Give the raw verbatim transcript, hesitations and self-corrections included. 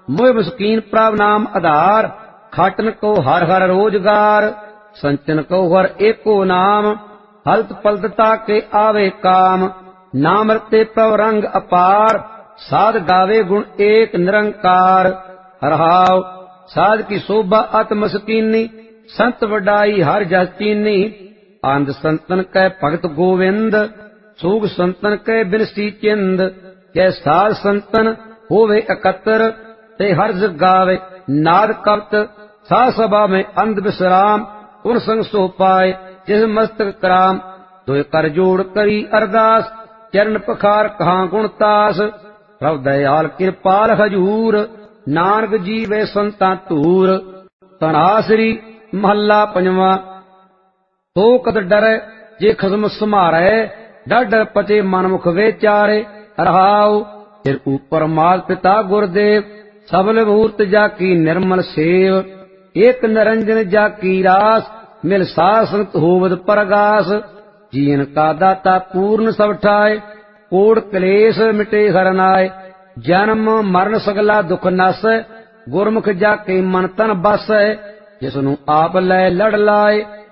मोह मस्कीन प्रभ नाम आधार। खाटन को हर हर रोजगार, संचन को हर एको नाम। हलत पलटता के आवे काम, नाम रते प्रभ रंग अपार। साध गावे गुण एक निरंकार, हरहाव साध की शोभा अत मस्कीनी। संत वडाई हर जस चीनी, आंद संतन कै भगत गोविंद। सूग संतन कै बिनसी चिंद, कै साध संतन होवे एकत्र। ते हर्ष गावे नाद कवत, सा सभा में अंध विश्राम। उन संग सो पाए जिस मस्तक कराम, दुय कर जोड़ करी अरदास। चरण पखार कहाँ गुणतास, प्रभ दयाल कृपाल हजूर। नानक जीवे संता धूर। तनासरी महला पंजवा। तो कद डरै जे खसम समारै, डर डर पचे मनमुख विचारे। रहाउ फिर ऊपर माल पिता गुरदेव, सबल मूर्त जाकी निर्मल सेव। एक निरंजन जाकी रास, मिल साध संत होवद परगास। जीवन का दाता पूर्ण सब ठाए, कोड़ कलेश मिटे हर नाय। जन्म मरण सगला दुख नस, गुरमुख जाके मन तन बस। जिसनु आप लै लड़ लाए,